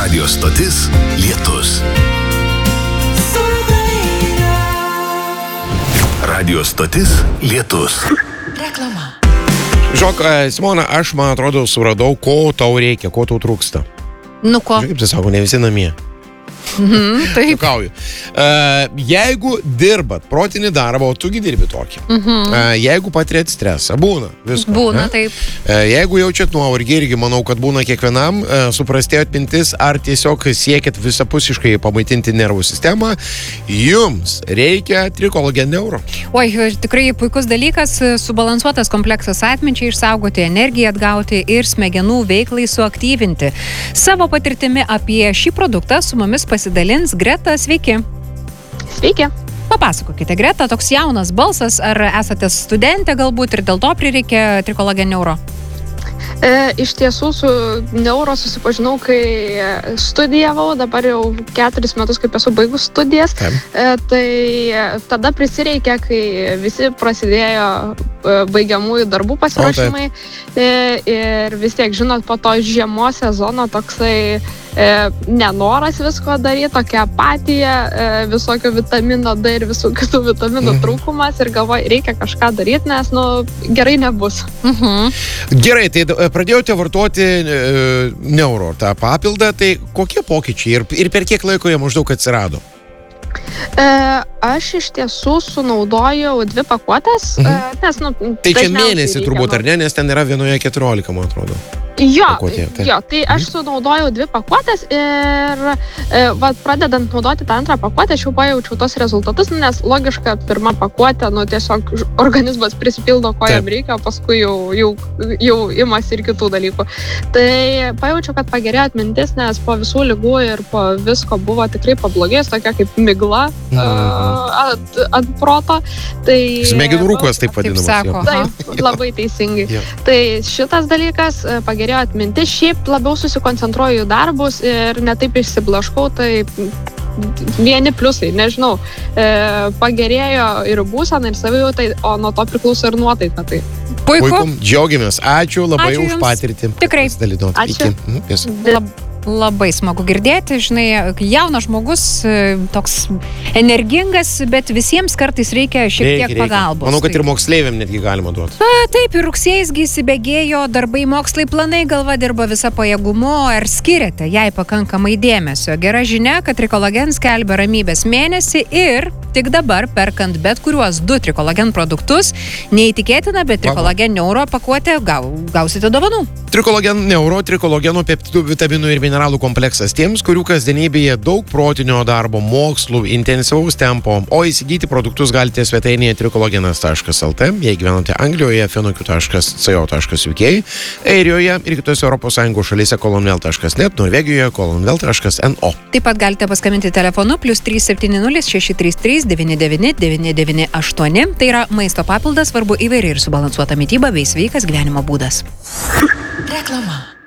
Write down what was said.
Radio stotis Lietus. Radio stotis Lietus. Reklama. Žinok, Simona, aš, man atrodo, suradau, ko tau reikia, ko tau trūksta. Nu ko? Kaip tai sako, ne visi namie. Taip. Juokauju. Jeigu dirbat protinį darbą, o tugi dirbi tokį. Jeigu patirėt stresą, būna visko. Būna, ne? taip. Jeigu jaučiat nuovargį, irgi manau, kad būna kiekvienam, suprastėjot mintis, ar tiesiog siekit visapusiškai pamaitinti nervų sistemą, jums reikia Trikologen Neuro. Oi, tikrai puikus dalykas, subalansuotas kompleksas atminčiai, išsaugoti energiją, atgauti ir smegenų veiklai suaktyvinti. Savo patirtimi apie šį produktą su mumis pasidalins Greta. Sveiki. Sveiki. Papasakokite, Greta, toks jaunas balsas, ar esate studentė galbūt ir dėl to prireikė Trikologen Neuro? Iš tiesų su neuro susipažinau, kai studijavau, dabar jau 4 metus, kaip esu baigus studijas. Tai tada prisireikė, kai visi prasidėjo baigiamųjų darbų pasiruošimai. Ir vis tiek, žinot, po to žiemos sezono toksai nenoras visko daryti, tokia apatija, visokio vitamino D ir visų kitų vitaminų trūkumas ir galvoju, reikia kažką daryti, nes, gerai nebus. Gerai, tai pradėjote vartoti neuro tą papildą, tai kokie pokyčiai ir per kiek laiko jie maždaug atsirado? Aš iš tiesų sunaudojau 2 pakuotės, nes, Tai čia mėnesį turbūt, ar ne, nes ten yra vienoje 14, man atrodo. Jo, tai aš sunaudojau 2 pakuotės ir pradedant naudoti tą antrą pakuotę, aš jau pajaučiau tos rezultatus, nes logiška pirma pakuotė, tiesiog organizmas prisipildo, ko jam reikia, o paskui jau imasi ir kitų dalykų. Tai pajaučiau, kad pagerėjo atmintis, nes po visų ligų ir po visko buvo tikrai pablogėjęs, tokia kaip migla ant proto. Smegenų rūkas, taip vadinamas. Taip, labai teisingai. Tai šitas dalykas pagerėjo atmintis, šiaip labiau susikoncentruoju į darbus ir netaip išsiblaškau, tai vieni pliusai, nežinau, pagerėjo ir būsena, ir savijautai, o nuo to priklauso ir nuotaika. Tai. Puiku, džiaugiamės, ačiū labai už patirtį. Tikrai. Ačiū. Labai smagu girdėti, žinai, jaunas žmogus, toks energingas, bet visiems kartais reikia šiek tiek pagalbos. Manau, kad ir moksleiviam netgi galima duoti. Taip, ir rugsėjsgi įsibėgėjo, darbai, mokslai, planai, galva dirba visą pajėgumu, ar skiriate jai pakankamai dėmesio. Gera žinia, kad Trikologen skelbia ramybės mėnesį ir tik dabar, perkant bet kuriuos 2 Trikologen produktus, neįtikėtina, bet Trikologen Neuro pakuotę gausite dovanų. Trikologen Neuro, Trikologeno peptidų, vitaminų ir mineralų kompleksas tiems, kurių kasdienybėje daug protinio darbo, mokslų, intensyvaus tempo, o įsigyti produktus galite svetainėje trikologenas.lt, jei gyvenate Anglijoje, fenokiu.co.uk, Airijoje ir kitose ES šalyse kolonvel.net, Norvegijoje kolonvel.no. Taip pat galite paskambinti telefonu +370 633 99 998. Tai yra maisto papildas, svarbu įvairi ir subalansuota mityba bei sveikas gyvenimo būdas. Reklama.